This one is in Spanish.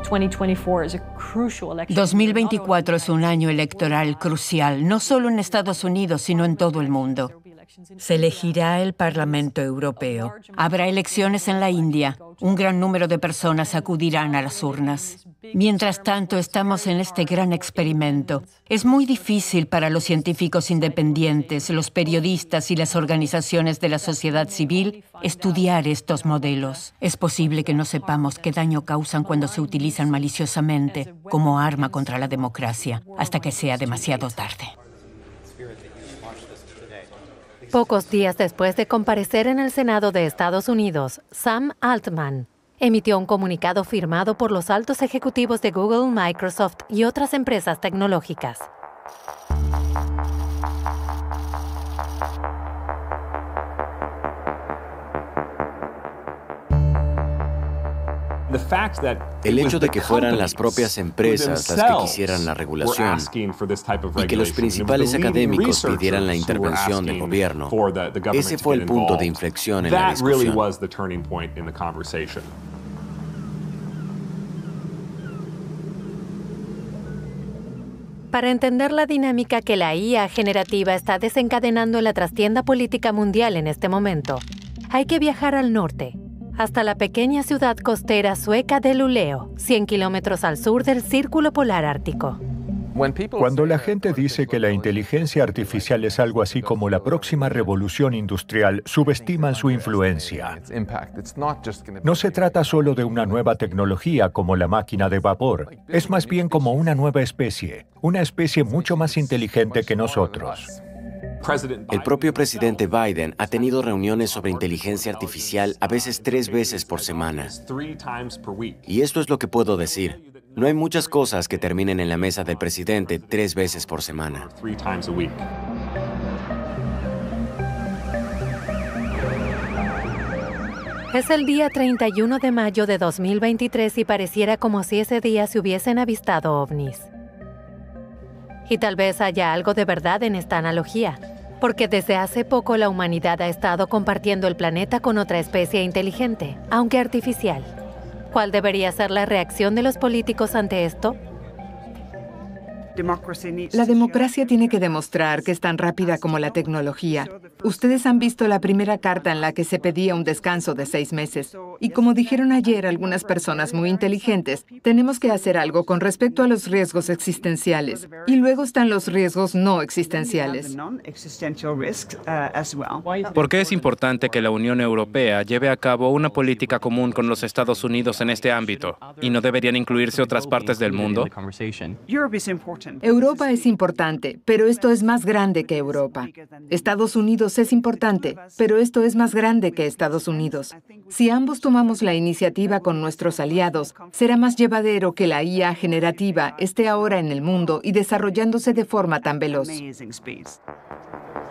2024 es un año electoral crucial, no solo en Estados Unidos, sino en todo el mundo. Se elegirá el Parlamento Europeo. Habrá elecciones en la India. Un gran número de personas acudirán a las urnas. Mientras tanto, estamos en este gran experimento. Es muy difícil para los científicos independientes, los periodistas y las organizaciones de la sociedad civil estudiar estos modelos. Es posible que no sepamos qué daño causan cuando se utilizan maliciosamente como arma contra la democracia, hasta que sea demasiado tarde. Pocos días después de comparecer en el Senado de Estados Unidos, Sam Altman emitió un comunicado firmado por los altos ejecutivos de Google, Microsoft y otras empresas tecnológicas. El hecho de que fueran las propias empresas las que quisieran la regulación y que los principales académicos pidieran la intervención del gobierno, ese fue el punto de inflexión en la discusión. Para entender la dinámica que la IA generativa está desencadenando en la trastienda política mundial en este momento, hay que viajar al norte, hasta la pequeña ciudad costera sueca de Luleå, 100 kilómetros al sur del Círculo Polar Ártico. Cuando la gente dice que la inteligencia artificial es algo así como la próxima revolución industrial, subestiman su influencia. No se trata solo de una nueva tecnología como la máquina de vapor, es más bien como una nueva especie, una especie mucho más inteligente que nosotros. El propio presidente Biden ha tenido reuniones sobre inteligencia artificial a veces 3 veces por semana. Y esto es lo que puedo decir. No hay muchas cosas que terminen en la mesa del presidente 3 veces por semana. Es el día 31 de mayo de 2023 y pareciera como si ese día se hubiesen avistado ovnis. Y tal vez haya algo de verdad en esta analogía, porque desde hace poco la humanidad ha estado compartiendo el planeta con otra especie inteligente, aunque artificial. ¿Cuál debería ser la reacción de los políticos ante esto? La democracia tiene que demostrar que es tan rápida como la tecnología. Ustedes han visto la primera carta en la que se pedía un descanso de 6 meses. Y como dijeron ayer algunas personas muy inteligentes, tenemos que hacer algo con respecto a los riesgos existenciales. Y luego están los riesgos no existenciales. ¿Por qué es importante que la Unión Europea lleve a cabo una política común con los Estados Unidos en este ámbito? ¿Y no deberían incluirse otras partes del mundo? Europa es importante, pero esto es más grande que Europa. Estados Unidos es importante, pero esto es más grande que Estados Unidos. Si ambos tomamos la iniciativa con nuestros aliados, será más llevadero que la IA generativa esté ahora en el mundo y desarrollándose de forma tan veloz.